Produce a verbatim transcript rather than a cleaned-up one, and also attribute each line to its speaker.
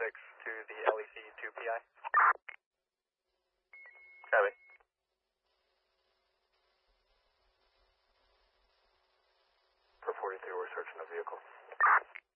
Speaker 1: six to the L E C two P I. Copy. For forty-three, we're searching the vehicle.